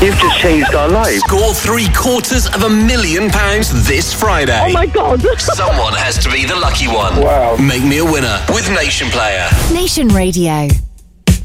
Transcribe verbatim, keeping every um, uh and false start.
You've just changed our lives. Score three quarters of a million pounds this Friday. Oh my God. Someone has to be the lucky one. Wow. Make me a winner with Nation Player. Nation Radio.